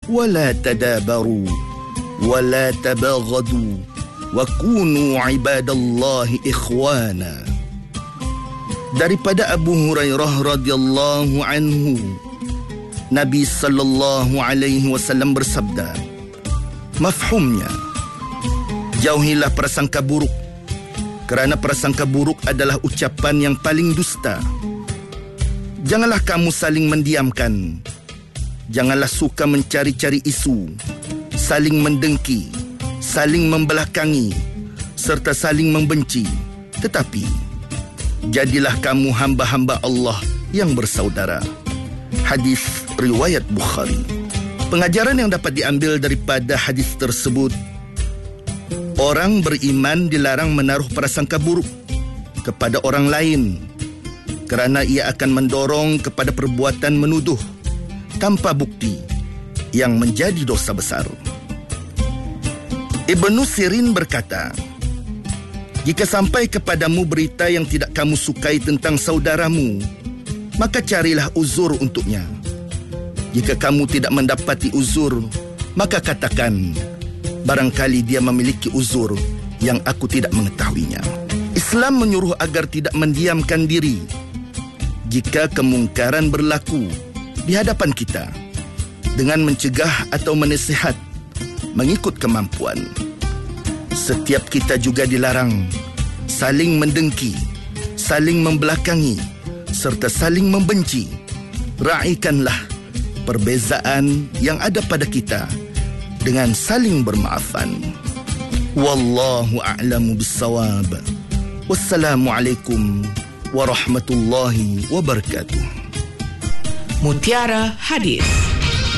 ولا تدابروا ولا تباغضوا وكونوا عباد الله إخوانا. Daripada Abu Hurairah radhiyallahu anhu, Nabi sallallahu alaihi wasallam bersabda, mafhumnya, jauhilah prasangka buruk, kerana prasangka buruk adalah ucapan yang paling dusta. Janganlah kamu saling mendiamkan. Janganlah suka mencari-cari isu, saling mendengki, saling membelakangi, serta saling membenci. Tetapi, jadilah kamu hamba-hamba Allah yang bersaudara. Hadis riwayat Bukhari. Pengajaran yang dapat diambil daripada hadis tersebut, orang beriman dilarang menaruh prasangka buruk kepada orang lain, kerana ia akan mendorong kepada perbuatan menuduh tanpa bukti yang menjadi dosa besar. Ibnu Sirin berkata, jika sampai kepadamu berita yang tidak kamu sukai tentang saudaramu, maka carilah uzur untuknya. Jika kamu tidak mendapati uzur, maka katakan, barangkali dia memiliki uzur yang aku tidak mengetahuinya. Islam menyuruh agar tidak mendiamkan diri jika kemungkaran berlaku di hadapan kita, dengan mencegah atau menasihat mengikut kemampuan. Setiap kita juga dilarang saling mendengki, saling membelakangi, serta saling membenci. Raikanlah perbezaan yang ada pada kita dengan saling bermaafan. Wallahu a'lamu bissawab. Wassalamualaikum warahmatullahi wabarakatuh. Mutiara Hadis.